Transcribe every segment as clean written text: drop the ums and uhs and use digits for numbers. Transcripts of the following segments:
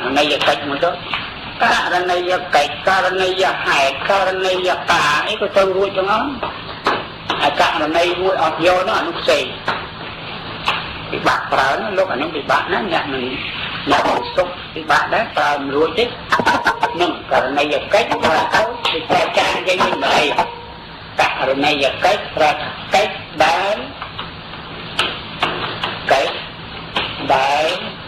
ណីយកិច្ចមកទៅករណីយកិច្ចករណីយហេតុករណីយតាអីក៏ទៅរួចទាំងអស់អាករណីមួយអត់យកនោះអានោះផ្សេងពិបាកប្រើណាលោកអានោះពិបាកណាអ្នកមិនអ្នកសុខពិបាកដែរប្រើមិនរួចទេនឹងករណីយកិច្ចប្រើទៅពីតែចាស់យើងមិនអីករណីយកិច្ចប្រើកិច្ចដែលកិច្ចដែល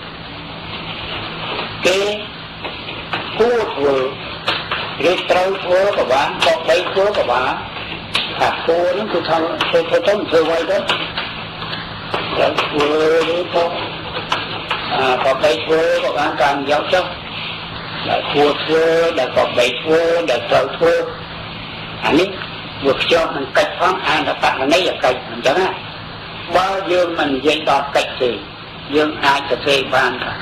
គេគួរធ្វើឬត្រូវធ្វើក៏បានក៏បីធ្វើក៏បានថាគួរនឹងគឺថាធ្វើໄว้ទៅត្រូវធ្វើឬក៏ក៏បីធ្វើក៏បានតាមយកចុះដែលគួរធ្វើដែលក៏បីធ្វើដែលត្រូវធ្វើអានេះវាខ្ជាប់នឹងកិច្ចផងអានតន័យកិច្ចអញ្ចឹងណាបើយើងមិននិយាយដល់កិច្ចទេយើងអាចទៅធ្វើបានថា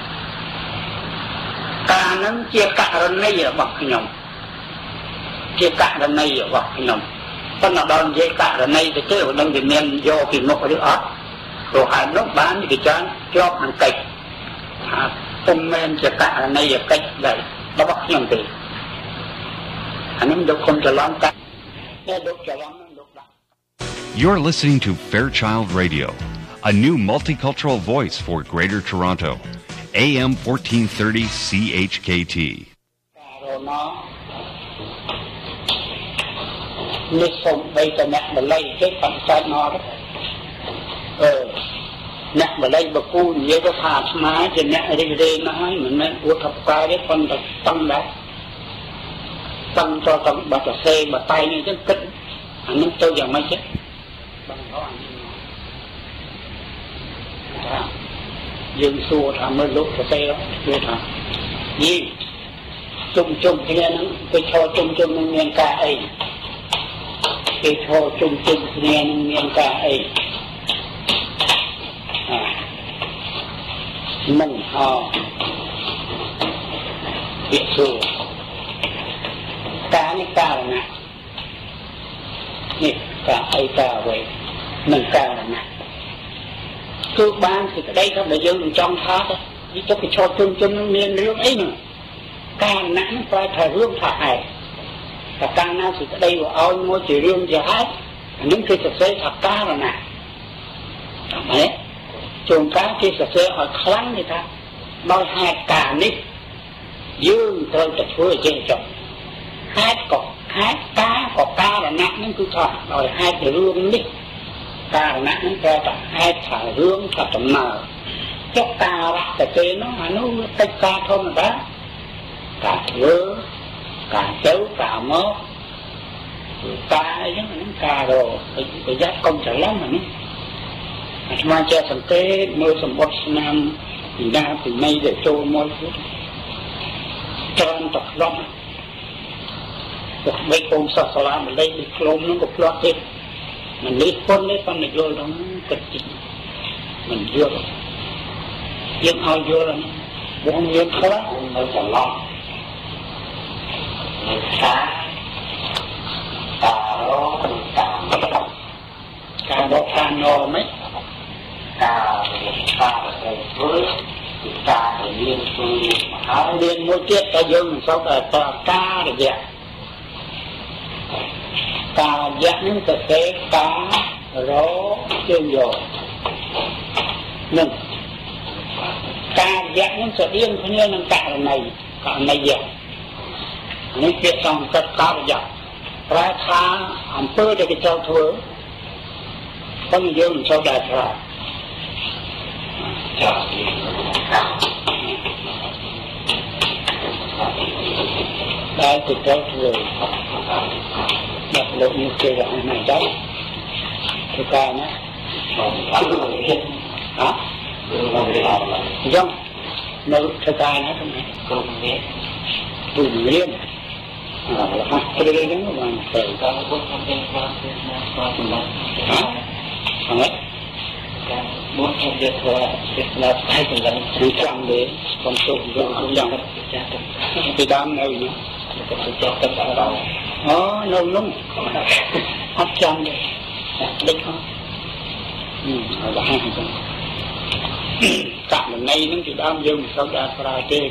ការនឹងជាករណីរបស់ខ្ញុំជាករណីរបស់ខ្ញុំប៉ុន្តែដល់និយាយករណីទៅទេមិនដឹងវាមានយកពីមុខឬអត់ព្រោះហើយនោះបានគេចាន់ជាប់នឹងកិច្ចថាពុំមែនជាករណីកិច្ចដែររបស់ខ្ញុំទេអានេះលោកគុំច្រឡំតែលោកច្រឡំនឹងលោកដាក់ You're listening to Fairchild Radio, a new multicultural voice for Greater Toronto. AM 1430 CHKT. នេះសូមបីតអ្នកបល័យគេបន្សាច់មកអ្នកបល័យបកូនិយាយទៅថាស្មាជាអ្នករីករាយណាស់ហើយមិនមែនអួតថាផ្កាយទេប៉ុន្តែតង់ដែរតង់ចូលតង់បាត់សេបតៃនេះចឹងគិតអានេះទៅយ៉ាងម៉េចទេបងអរយើងសួរថាមើលលោកសរសេរគេថាយីជុំគ្នាហ្នឹងគេឈរជុំនឹងមានការអីគេឈរជុំគ្នានឹងមានការអីមិនហោពាក្យសួរការនេះការណានេះការអីការអ្វីមិនការណាគឺបានសេចក្តីថាដែលយើងចង់ថាទៅវាទៅឈរជុំនឹងមានរឿងអីនោះការណាហ្នឹងប្រែថារឿងថាហេតុតែការណាសេចក្តីវាឲ្យមួយជារឿងជាហេតុអានេះគឺសរសេរថាការណាតែជួនកាលគេសរសេរឲ្យខ្លាំងគេថាដោយហេតុការនេះយើងត្រូវតែធ្វើអញ្ចឹងចុះហេតុក៏ហេតុការក៏ការណាហ្នឹងគឺថាដោយហេតុរឿងនេះការណៈហ្នឹងគេថាហេតុថារឿងថាដំណើរចុះការៈទៅទេនោះអានោះកិច្ចការធម្មតាការធ្វើការទៅការមកការអីហ្នឹងការរប្រយ័ត្នកុំច្រឡំអានេះអាត្មាចេះសង្កេតមើលសម្បត្តិស្នាមពីណាពីណីដែលចូលមកច្រើនតក្លំទៅបីកូនសាសាឡាម្លេះពីក្លុំហ្នឹងក៏ផ្លាត់ទេមិននេះប៉ុននេះប៉ុន្តែយល់ដល់គិតជិះមិនយល់យើងឲ្យយល់បងមានខ្លះនៅច្រឡំនៅការរកការរកការណោមិនការធ្វើការរៀនធ្វើហើយរៀនមួយទៀតតែយើងមិនសូវតែការរយៈការរយៈនឹងទៅទេការរជើងយកនឹងការរយៈនឹងស្តៀងគ្នានឹងករណីយៈនេះពាក្យសំកាត់ការរយៈប្រែថាអំពើដែលគេចូលធ្វើប៉ុន្តែយើងមិនចូលដែរប្រើចា៎ដែលគេចូលធ្វើដាក់លោកនេះគេឲ្យណាដែរធ្វើការណាហ៎យ៉ាងនៅធ្វើការណាទៅក្រុមនេះទូរៀនអត់ព្រៃហ្នឹងបានទៅការបុកខ្ញុំបានស្គាល់សម្រាប់ហ្នឹងការបុកខ្ញុំយកធ្វើពីស្នាដៃកន្លងគឺចាំទេខ្ញុំទៅយកយ៉ាងពីដើមនៅនេះក៏ទៅចោលទឹកដល់អូនៅនោះអត់ចាំទេដឹកអត់ហើយបានហ្នឹងករណីហ្នឹងពីដើមយើងមិនសូវដែរប្រើទេ